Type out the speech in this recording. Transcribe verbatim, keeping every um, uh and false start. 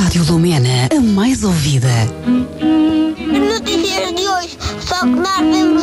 Rádio Lumena, a mais ouvida. Notícias de hoje, só que nós vemos